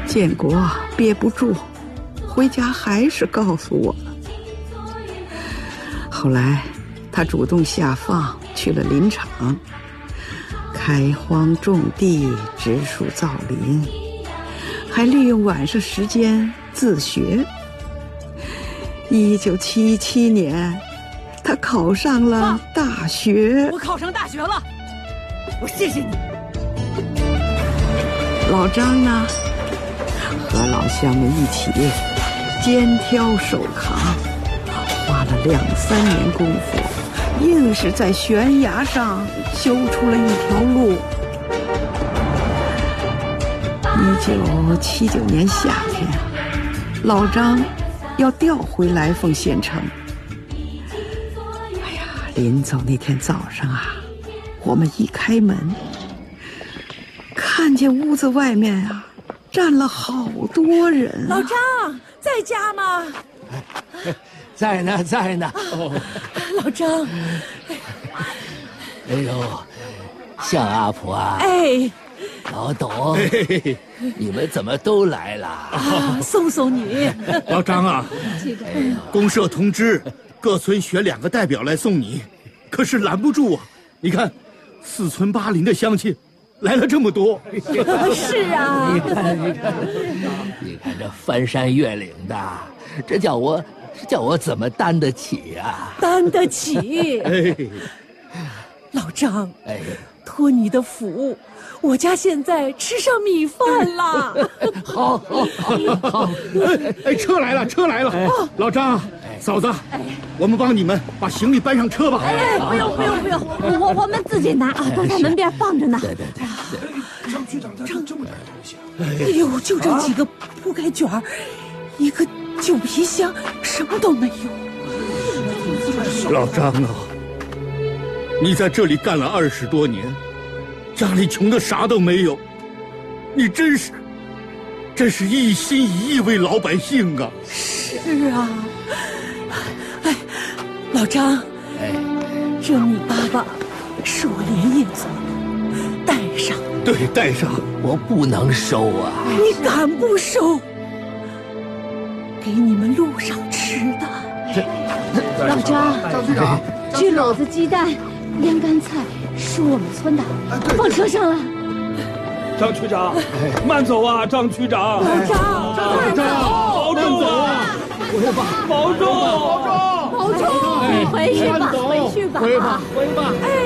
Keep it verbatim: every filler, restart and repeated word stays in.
建国憋不住，回家还是告诉我了。后来他主动下放去了林场，开荒种地，植树造林，还利用晚上时间自学。一九七七年，他考上了大学。 我考上大学了，我谢谢你。 老张呢，和老乡们一起肩挑手扛，花了两三年功夫，硬是在悬崖上修出了一条路。一九七九年夏天，老张要调回来凤县城。哎呀，临走那天早上啊，我们一开门，看见屋子外面啊站了好多人、啊。 老张在家吗？ 在呢，在呢。 哦，老张， 哎呦，向阿婆啊！ 哎， 老董，哎、你们怎么都来了？ 啊，送送你。 老张啊，公社通知各村选两个代表来送你，可是拦不住啊！你看，四村八邻的乡亲来了这么多。 是啊， 你看，你看，你看这翻山越岭的，这叫我。叫我怎么担得起呀、啊？ 担得起。 哎， 老张，哎，托你的福，我家现在吃上米饭了。 好，好，好，好。 哎哎，车来了，车来了。哎、老张，哎、嫂子，哎，我们帮你们把行李搬上车吧。 哎，不用，不用，不用，我我们自己拿啊，都在门边放着呢。 对对对。 张区长他这么点东西啊？ 哎呦，就这几个铺盖卷儿，一个。旧皮箱什么都没有。 老张啊，你在这里干了二十多年，家里穷的啥都没有，你真是，真是一心一意为老百姓啊！ 是啊，哎，老张，哎，这米粑粑是我连夜做的，带上。 对，带上。 我不能收啊！ 你敢不收？给你们路上吃的。 老张，张区长，这篓子鸡蛋、腌干菜是我们村的，放车上了。 张区长，慢走啊，张区长。 老张， 张长，保重啊！ 回吧， 保重， 保重，保重，回去吧，回去吧， 回吧，回吧。 哎，